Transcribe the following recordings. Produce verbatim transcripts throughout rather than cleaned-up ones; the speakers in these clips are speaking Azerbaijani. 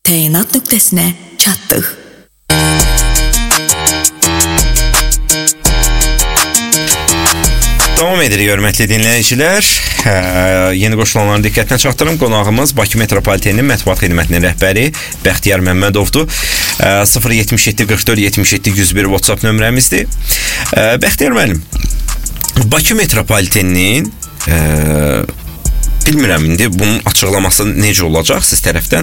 təyinat nöqtəsinə çatdıq. Davam edirik, hörmətli dinləyicilər. Hə, yeni qoşulanların diqqətinə çatdırım. Qonağımız Bakı Metropoliteninin mətbuat xidmətinin rəhbəri Bəxtiyar Məmmədovdur. sıfır yetmiş yeddi qırx dörd yetmiş yeddi yüz bir WhatsApp nömrəmizdir. Bəxtiyar müəllim, Bakı Metropoliteninin e, bilmirəm indi bunun açıqlaması necə olacaq siz tərəfdən?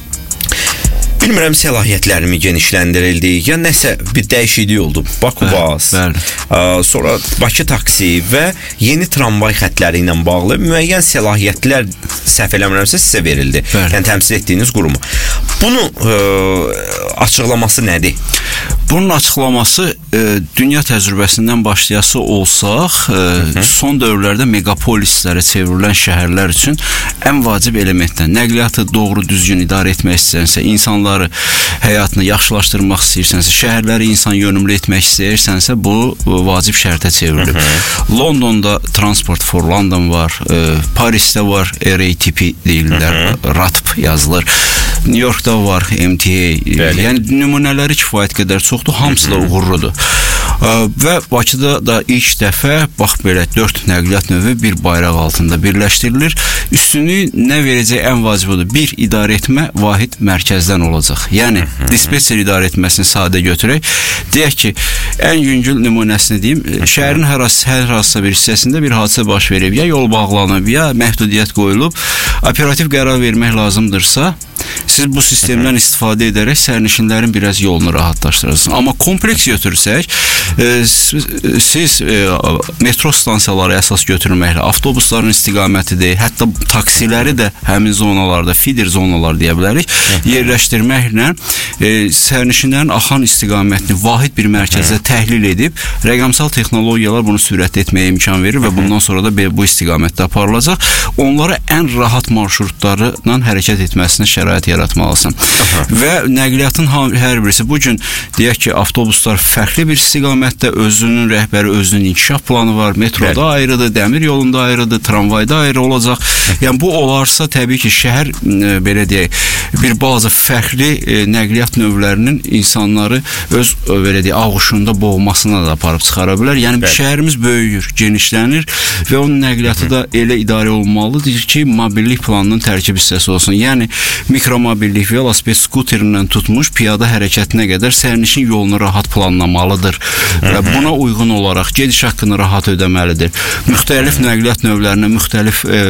Bilmirəm, səlahiyyətlərimi genişləndirildi, ya nəsə bir dəyişiklik oldu. Bakubas, sonra Bakı taksi və yeni tramvay xətləri ilə bağlı müəyyən səlahiyyətlər, səhv eləmirəmsə, sizə verildi. Bəli. Yəni təmsil etdiyiniz qurumu. Bunu e, açıqlaması nədir? Bunun açıqlaması e, dünya təcrübəsindən başlayası olsaq, e, son dövrlərdə megapolislərə çevrilən şəhərlər üçün ən vacib elementdən nəqliyyatı doğru düzgün idarə etmək istəyirsə, insanları həyatını yaxşılaşdırmaq istəyirsənsə, şəhərləri insan yönümlü etmək istəyirsənsə, bu vacib şərtə çevrilib. Londonda Transport for London var, e, Parisdə var, R A T P deyirlər, R A T P yazılır. New Yorkda var, M T A. Bəli. Yəni nümunələri kifayət qədər çoxdur, hamısı da uğurludur. Və Bakıda da ilk dəfə bax belə dörd nəqliyyat növü bir bayraq altında birləşdirilir. Üstünlüyü nə verəcək ən vacibidir? Bir, idarə etmə vahid mərkəzdən olacaq. Yəni dispetçer idarə etməsini sadə götürək. Deyək ki, ən yüngül nümunəsini deyim, şəhərin hər hər hansısa bir hissəsində bir hadisə baş verib, ya yol bağlanıb, ya məhdudiyyət qoyulub, operativ qərar vermək lazımdırsa, siz bu sistemdən istifadə edərək sərnişinlərin biraz yolunu rahatlaşdırırsınız. Amma kompleks götürsək, e, siz e, metro stansiyaları əsas götürməklə, avtobusların istiqamətidir, hətta taksiləri də həmin zonalarda, feeder zonalar deyə bilərik, yerləşdirməklə e, sərnişinlərin axan istiqamətini vahid bir mərkəzdə təhlil edib, rəqəmsal texnologiyalar bunu sürətli etməyə imkan verir və bundan sonra da bu istiqamətdə aparılacaq. Onlara ən rahat marşrutlarla hərəkət etməsini şərait yaratmalısan. Aha. Və nəqliyyatın hər birisi, bugün deyək ki, avtobuslar fərqli bir istiqamətdə, özünün rəhbəri, özünün inkişaf planı var, metroda Bəli. ayrıdır, dəmir yolunda ayrıdır, tramvayda ayrı olacaq. Yəni bu olarsa təbii ki, şəhər e, belə deyək, bir bazı fərqli e, nəqliyyat növlərinin insanları öz e, belə deyək, ağuşunda boğmasına da aparıb çıxara bilər. Yəni Bəli. şəhərimiz böyüyür, genişlənir və onun nəqliyyatı da elə idarə olmalıdır ki, mobillik planının tərkib hissəsi olsun. Yəni mikromobillik, velosiped, skuterindən tutmuş piyada hərəkətinə qədər sərnişin yolunu rahat planlamalıdır və buna uyğun olaraq gediş haqqını rahat ödəməlidir. Müxtəlif nəqliyyat növlərinə müxtəlif e,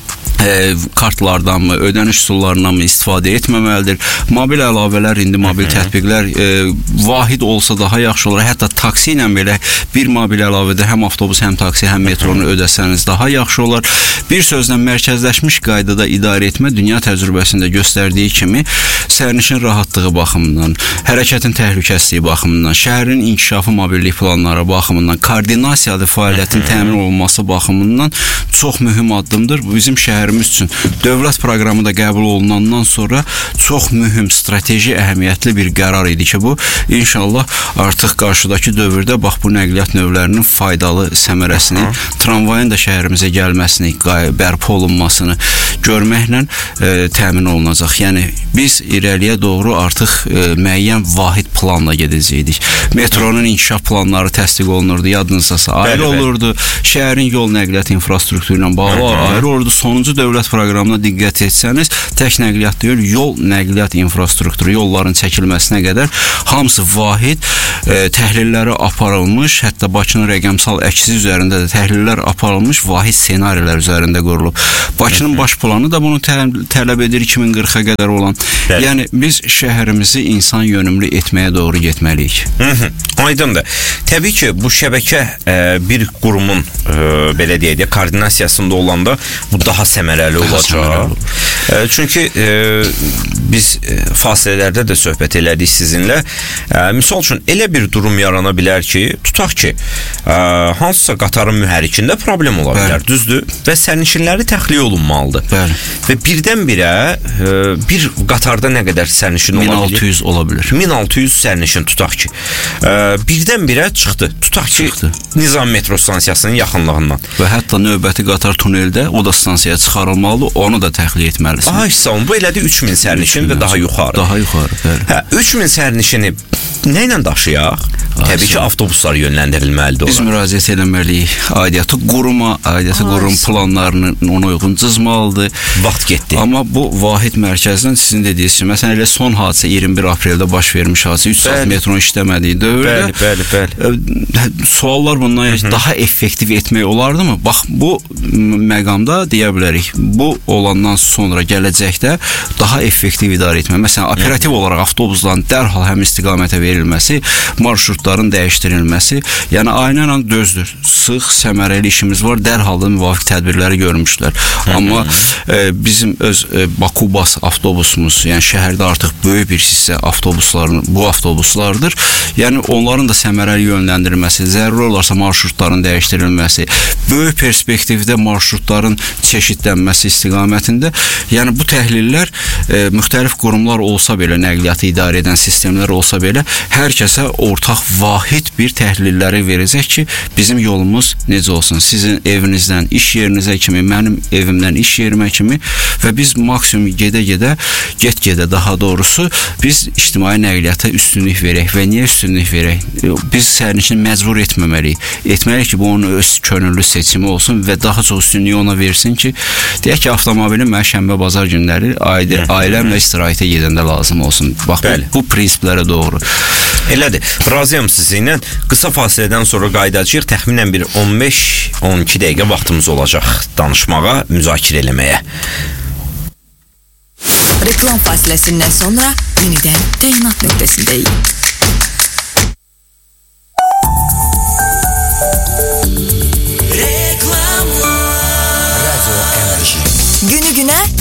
E, kartlardan mı, ödəniş üsullarından mı istifadə etməməlidir. Mobil əlavələr, indi mobil tətbiqlər e, vahid olsa daha yaxşı olur. Hətta taksi ilə belə bir mobil əlavədə həm avtobus, həm taksi, həm metronu ödəsəniz daha yaxşı olar. Bir sözlə mərkəzləşmiş qaydada idarə etmə dünya təcrübəsində göstərdiyi kimi sərnişin rahatlığı baxımından, hərəkətin təhlükəsizliyi baxımından, şəhərin inkişafı, mobillik planları baxımından, koordinasiyalı fəaliyyətin təmin olunması baxımından çox mühüm addımdır. Bu bizim şəhər üçün dövlət proqramı da qəbul olunandan sonra çox mühüm, strateji əhəmiyyətli bir qərar idi ki, bu inşallah artıq qarşıdakı dövrdə bax bu nəqliyyat növlərinin faydalı səmərəsini, tramvayın da şəhərimizə gəlməsini, bərpa olunmasını görməklə e, təmin olunacaq. Yəni biz irəliyə doğru artıq e, müəyyən vahid planla gedəcəkdik. Metronun inkişaf planları təsdiq olunurdu, yadınızdasa ayrı bəli, olurdu. Bəli. Şəhərin yol nəqliyyat infrastrukturu ilə bağlı ayrı olurdu. Sonuncu dövlət proqramına diqqət etsəniz, tək nəqliyyat deyil, yol nəqliyyat infrastrukturu, yolların çəkilməsinə qədər hamısı vahid e, təhlilləri aparılmış, hətta Bakının rəqəmsal əksi üzərində də təhlillər aparılmış vahid senarilər üzərində qurulub. Bakının baş planı da bunu tə tələb edir iki min qırxa qədər olan. Bəli. Yəni biz şəhərimizi insan yönümlü etməyə doğru getməliyik. Hı -hı. Aydındır. Təbii ki, bu şəbəkə e, bir qurumun e, belə deyək də koordinasiyasında olanda bu daha səmərəli olacaq. E, çünki e, biz e, fasilələrdə də söhbət elədik sizinlə. E, misal üçün elə bir durum yarana bilər ki, tutaq ki, e, hansısa qatarın mühərrikində problem ola bilər, Bəli. düzdür? Və sərnişinləri təxliyə olunmalıdır. Bəli. Və birdən-birə e, bir qatarda nə qədər sərnişin min altı yüz ola bilər. min altı yüz sərnişin tutaq ki. E, birdən-birə çıxdı. Tutaq ki, çıxdı. Nizam metro stansiyasının yaxınlığından. Və hətta növbəti qatar tuneldə o da stansiyaya çıxa çıxarılmalıdır, onu da təxliyə etməlisən. Ay sağ olun, bu elədir üç min sərnişin və daha yuxarı. Daha yuxarı, bəli. Hə, üç min sərnişini nə ilə daşıyaq? Təbii ki, avtobuslar yönləndirilməlidir. Biz müraciət eləməliyik. Aidiyyatı quruma, aidiyyatı qurum planlarını ona uyğun cızmalıdır. Vaxt getdi. Amma bu vahid mərkəzdən sizin dediyiniz kimi, məsələn, elə son hadisə iyirmi bir apreldə baş vermiş hadisə, üç saat metronun işləmədiyi dövrdə. Bəli, bəli, bəli. Suallar bundan Hı -hı. daha effektiv etmək olardı mı? Bax, bu məqamda deyə bilərik, bu olandan sonra gələcəkdə daha effektiv idarə etmək. Məsələn, operativ Hı -hı. olaraq avtobusların dərhal həm istiqamətə verilməsi, marşrutların dəyişdirilməsi, yəni ayna ilə dözdür. Sıx, səmərəli işimiz var, dərhal da müvafiq tədbirləri görmüşlər. Hı -hı. Amma e, bizim öz e, Bakubas avtobusumuz, yəni şəhərdə artıq böyük bir hissə avtobusların, bu avtobuslardır. Yəni onların da səmərəli yönləndirilməsi, zəruri olarsa marşrutların dəyişdirilməsi, böyük perspektivdə marşrutların çeşidlənməsi istiqamətində, yəni bu təhlillər e, müxtəlif qurumlar olsa belə, nəqliyyatı idarə edən sistemlər olsa belə, hər kəsə ortaq vahid bir təhlilləri verəcək ki, bizim yolumuz necə olsun? Sizin evinizdən iş yerinizə kimi, mənim evimdən iş yerimə kimi və biz maksimum gedə-gedə, get-gedə daha doğrusu, biz ictimai nəqliyyata üstünlük verək və niyə üstünlük verək? Biz sərnişini məcbur etməməliyik. Etməliyik ki, bu onun öz könüllü seçimi olsun və daha çox üstünlüyü ona versin ki, deyək ki, avtomobilin mən şənbə bazar günləri ailəmlə istirahətə gedəndə lazım olsun. Bax, bu, bu prinsiplərə doğru. Elədir. Razıyam sizinlə. Qısa fasilədən sonra qayıdacağıq. Təxminən bir on beş on iki dəqiqə vaxtımız olacaq danışmağa, müzakirə eləməyə. Reklam fasiləsindən sonra yenidən təyinat nöqtəsindəyik.